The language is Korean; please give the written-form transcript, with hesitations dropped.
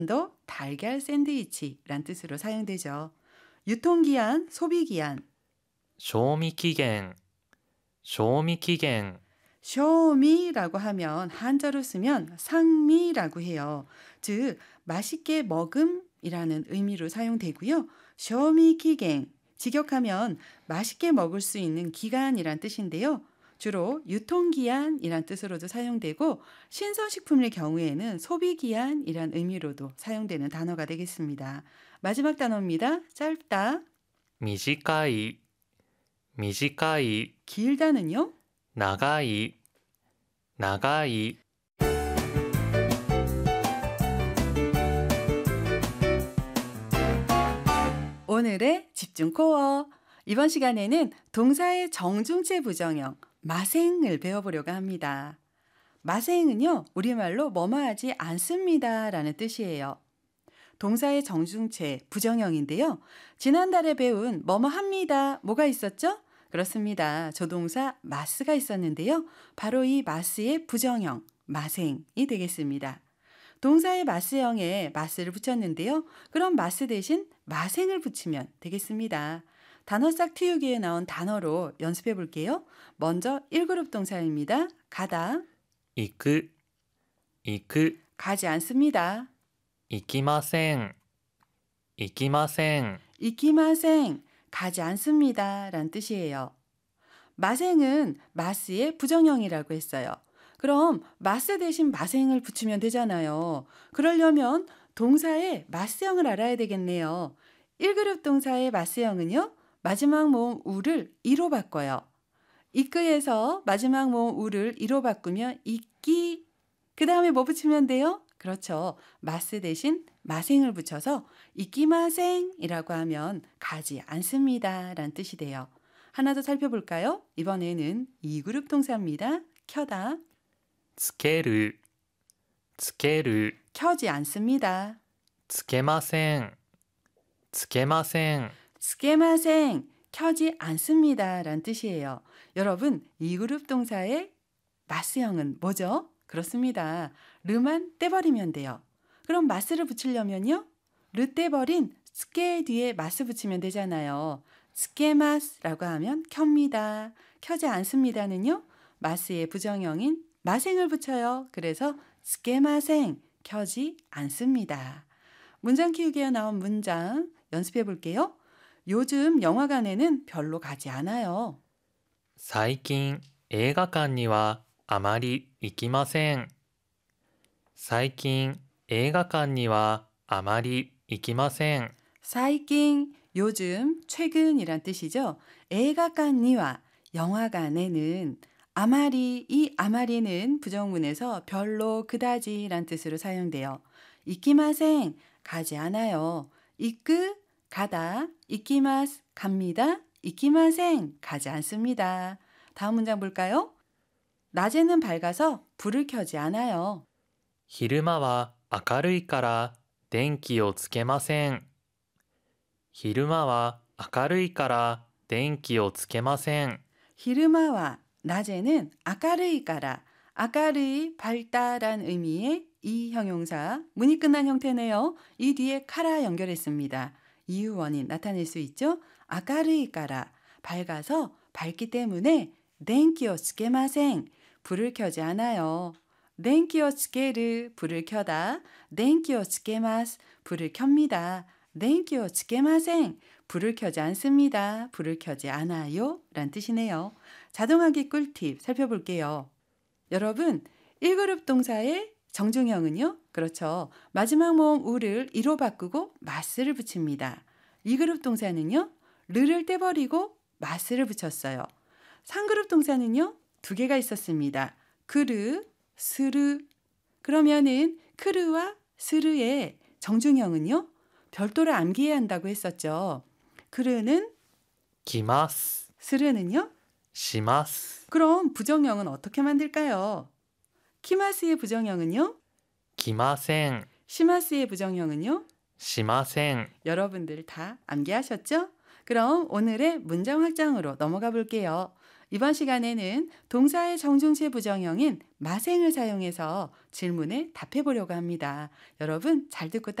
도 달걀 샌드위치란 뜻으로 사용되죠. 유통기한, 소비기한, 賞味期限、賞味期限、 쇼미라고 하면 한자로 쓰면 상미라고 해요. 즉 맛있게 먹음이라는 의미로 사용되고요. 쇼미기갱 직역하면 맛있게 먹을 수 있는 기간이란 뜻인데요. 주로 유통기한이란 뜻으로도 사용되고 신선식품의 경우에는 소비기한이란 의미로도 사용되는 단어가 되겠습니다. 마지막 단어입니다. 짧다, 短い、短い、 길다는요. 長い、長い、 오늘의 집중 코어. 이번 시간에는 동사의 정중체 부정형 마생을 배워보려고 합니다. 마생은요, 우리말로 뭐뭐하지 않습니다라는 뜻이에요. 동사의 정중체 부정형인데요. 지난달에 배운 뭐뭐합니다. 뭐가 있었죠? 그렇습니다. 조동사 마스가 있었는데요. 바로 이 마스의 부정형 마생이 되겠습니다. 동사의 마스형에 마스를 붙였는데요. 그럼 마스 대신 마생을 붙이면 되겠습니다. 단어 싹 틔우기에 나온 단어로 연습해 볼게요. 먼저 1그룹 동사입니다. 가다, 行く、行く、 가지 않습니다. 行きません、行きません、 이키마생, 가지 않습니다 란 뜻이에요. 마생은 마스의 부정형이라고 했어요. 그럼 마스 대신 마생을 붙이면 되잖아요. 그러려면 동사의 마스형을 알아야 되겠네요. 1그룹 동사의 마스형은요. 마지막 모음 우를 이로 바꿔요. 이끄에서 마지막 모음 우를 이로 바꾸면 이끼. 그 다음에 뭐 붙이면 돼요? 그렇죠. 마스 대신 마생을 붙여서 이끼마생이라고 하면 가지 않습니다 란 뜻이 돼요. 하나 더 살펴볼까요? 이번에는 2그룹 동사입니다. 켜다, つける、つける、 켜지 않습니다. つけません、つけません、 스케마생, 켜지 않습니다 란 뜻이에요. 여러분, 2그룹 동사의 마스형은 뭐죠? 그렇습니다. 르만 떼버리면 돼요. 그럼 마스를 붙이려면요. 르 떼버린 스케 뒤에 마스 붙이면 되잖아요. 스케마스라고 하면 켭니다. 켜지 않습니다는요. 마스의 부정형인 마생을 붙여요. 그래서 스케마생, 켜지 않습니다. 문장 키우기에 나온 문장 연습해 볼게요. 요즘 영화관에는 별로 가지 않아요. 最近映画館にはあまり行きません。最近映画館にはあまり行きません。 사이킹, 요즘, 최근이란 뜻이죠. 에가간니와 영화관에는 아마리, 이 아마리는 부정문에서 별로 그다지란 뜻으로 사용돼요. 이키마생, 가지 않아요. 이끄, 가다, 이키마스, 갑니다. 이키마생, 가지 않습니다. 다음 문장 볼까요? 낮에는 밝아서 불을 켜지 않아요. 昼間は明るいから電気をつけません。昼間は明るいから電気をつけません。 히르마와 낮에는 아까르이까라, 아까르이 밝다란 의미의 이 형용사, 문이 끝난 형태네요. 이 뒤에 카라 연결했습니다. 이유 원인 나타낼 수 있죠. 아까르이까라, 밝아서 밝기 때문에 덴키오 스케마생, 불을 켜지 않아요. 덴키오 스케르, 불을 켜다. 덴키오 스케마스, 불을 켭니다. 덴키오 스케마생, 불을 켜지 않습니다. 불을 켜지 않아요 란 뜻이네요. 자동하기 꿀팁 살펴볼게요. 여러분, 1그룹 동사의 정중형은요. 그렇죠. 마지막 모음 우를 이로 바꾸고 마스를 붙입니다. 2그룹 동사는요. 르를 떼버리고 마스를 붙였어요. 3그룹 동사는요. 두 개가 있었습니다. 크르, 스르. 그러면은 크르와 스르의 정중형은요. 별도로 암기해야 한다고 했었죠. 크르는 来ます。 스르는요. します。 그럼 부정형은 어떻게 만들까요? 키마스의 부정형은요? 来ません。 시마스의 부정형은요? しません。 여러분들 다 암기하셨죠? 그럼 오늘의 문장 확장으로 넘어가 볼게요. 이번 시간에는 동사의 정중체 부정형인 마생을 사용해서 질문에 답해 보려고 합니다. 여러분 잘 듣고